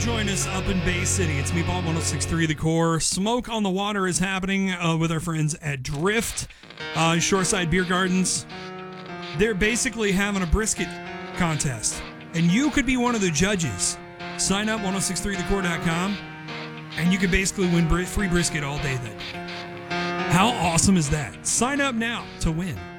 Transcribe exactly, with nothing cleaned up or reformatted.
join us up in Bay City. It's Meatball one oh six point three The Core. Smoke on the Water is happening uh, with our friends at Drift, uh, Shoreside Beer Gardens. They're basically having a brisket contest, and you could be one of the judges. Sign up, ten sixty-three the core dot com, and you can basically win br- free brisket all day then. How awesome is that? Sign up now to win.